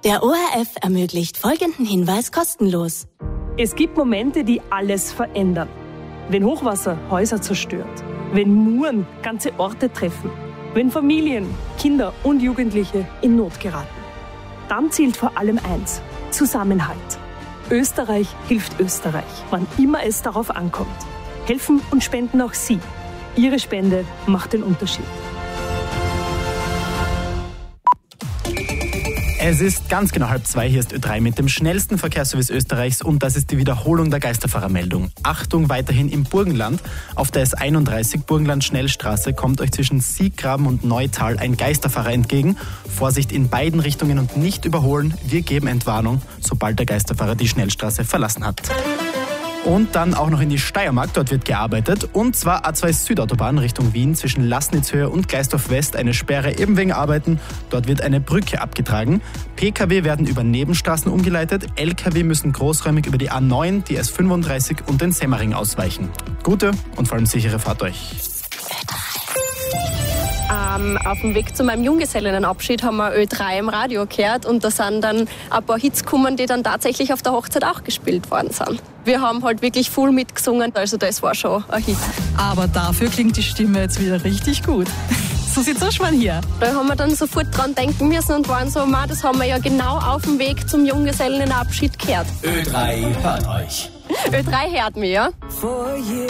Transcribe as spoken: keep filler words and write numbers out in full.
Der O R F ermöglicht folgenden Hinweis kostenlos. Es gibt Momente, die alles verändern. Wenn Hochwasser Häuser zerstört, wenn Muren ganze Orte treffen, wenn Familien, Kinder und Jugendliche in Not geraten. Dann zählt vor allem eins: Zusammenhalt. Österreich hilft Österreich, wann immer es darauf ankommt. Helfen und spenden auch Sie. Ihre Spende macht den Unterschied. Es ist ganz genau halb zwei, hier ist Ö drei mit dem schnellsten Verkehrsservice Österreichs und das ist die Wiederholung der Geisterfahrermeldung. Achtung, weiterhin im Burgenland. Auf der S einunddreißig Burgenland-Schnellstraße kommt euch zwischen Sieggraben und Neutal ein Geisterfahrer entgegen. Vorsicht in beiden Richtungen und nicht überholen. Wir geben Entwarnung, sobald der Geisterfahrer die Schnellstraße verlassen hat. Und dann auch noch in die Steiermark, dort wird gearbeitet. Und zwar A zwei Südautobahn Richtung Wien zwischen Laßnitzhöhe und Geisdorf West eine Sperre eben wegen Arbeiten. Dort wird eine Brücke abgetragen. P K W werden über Nebenstraßen umgeleitet. L K W müssen großräumig über die A neun, die S fünfunddreißig und den Semmering ausweichen. Gute und vor allem sichere Fahrt euch. Ähm, auf dem Weg zu meinem Junggesellinnenabschied haben wir Ö drei im Radio gehört und da sind dann ein paar Hits gekommen, die dann tatsächlich auf der Hochzeit auch gespielt worden sind. Wir haben halt wirklich voll mitgesungen, also das war schon ein Hit. Aber dafür klingt die Stimme jetzt wieder richtig gut. So sieht's auch schon hier. Da haben wir dann sofort dran denken müssen und waren so, ma, das haben wir ja genau auf dem Weg zum Junggesellinnenabschied gehört. Ö drei hört euch. Ö drei hört mich, ja.